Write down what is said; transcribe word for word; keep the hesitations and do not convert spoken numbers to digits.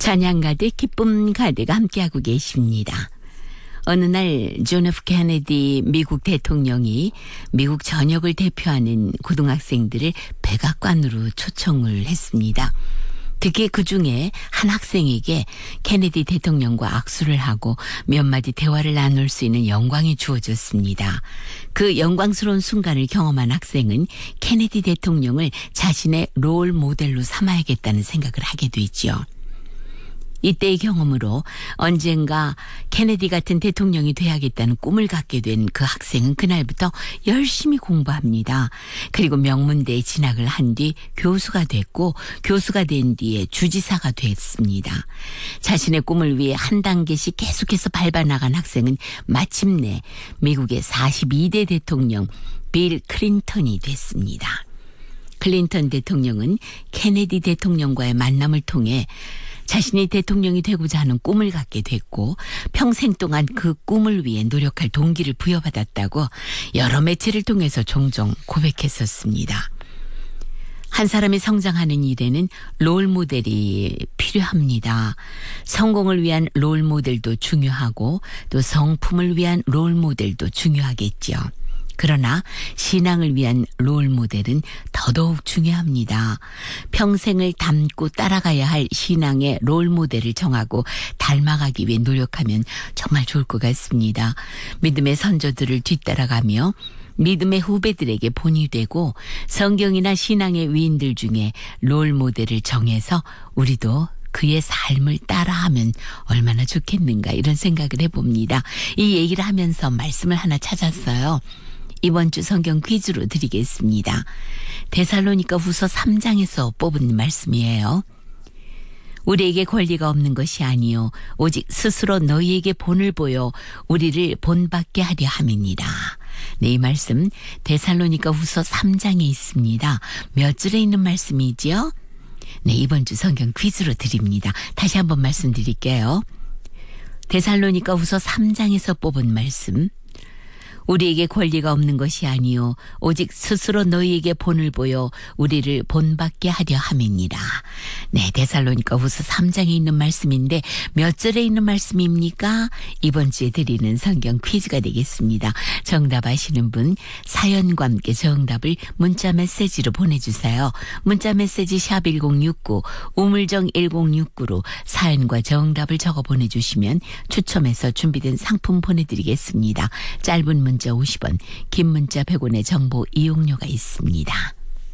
찬양 가득 기쁨 가득 함께하고 계십니다. 어느 날 존 에프 케네디 미국 대통령이 미국 전역을 대표하는 고등학생들을 백악관으로 초청을 했습니다. 특히 그중에 한 학생에게 케네디 대통령과 악수를 하고 몇 마디 대화를 나눌 수 있는 영광이 주어졌습니다. 그 영광스러운 순간을 경험한 학생은 케네디 대통령을 자신의 롤 모델로 삼아야겠다는 생각을 하게 되죠. 이때의 경험으로 언젠가 케네디 같은 대통령이 돼야겠다는 꿈을 갖게 된 그 학생은 그날부터 열심히 공부합니다. 그리고 명문대에 진학을 한 뒤 교수가 됐고 교수가 된 뒤에 주지사가 됐습니다. 자신의 꿈을 위해 한 단계씩 계속해서 밟아나간 학생은 마침내 미국의 사십이 대 대통령 빌 클린턴이 됐습니다. 클린턴 대통령은 케네디 대통령과의 만남을 통해 자신이 대통령이 되고자 하는 꿈을 갖게 됐고 평생 동안 그 꿈을 위해 노력할 동기를 부여받았다고 여러 매체를 통해서 종종 고백했었습니다. 한 사람이 성장하는 일에는 롤 모델이 필요합니다. 성공을 위한 롤 모델도 중요하고 또 성품을 위한 롤 모델도 중요하겠죠. 그러나 신앙을 위한 롤 모델은 더더욱 중요합니다. 평생을 닮고 따라가야 할 신앙의 롤 모델을 정하고 닮아가기 위해 노력하면 정말 좋을 것 같습니다. 믿음의 선조들을 뒤따라가며 믿음의 후배들에게 본이 되고 성경이나 신앙의 위인들 중에 롤 모델을 정해서 우리도 그의 삶을 따라하면 얼마나 좋겠는가 이런 생각을 해봅니다. 이 얘기를 하면서 말씀을 하나 찾았어요. 이번 주 성경 퀴즈로 드리겠습니다. 데살로니가 후서 삼 장에서 뽑은 말씀이에요. 우리에게 권리가 없는 것이 아니요 오직 스스로 너희에게 본을 보여 우리를 본받게 하려 함이니라. 네, 이 말씀 데살로니가 후서 삼 장에 있습니다. 몇 절에 있는 말씀이지요? 네, 이번 주 성경 퀴즈로 드립니다. 다시 한번 말씀드릴게요. 데살로니가 후서 삼 장에서 뽑은 말씀. 우리에게 권리가 없는 것이 아니요 오직 스스로 너희에게 본을 보여 우리를 본받게 하려 함이니라. 네, 데살로니가 후서 삼 장에 있는 말씀인데 몇 절에 있는 말씀입니까? 이번 주에 드리는 성경 퀴즈가 되겠습니다. 정답 아시는 분 사연과 함께 정답을 문자 메시지로 보내주세요. 문자 메시지 샵 일공육구 우물정 일공육구로 사연과 정답을 적어 보내주시면 추첨해서 준비된 상품 보내드리겠습니다. 짧은 문자 문자 오십 원, 긴 문자 백 원의 정보 이용료가 있습니다.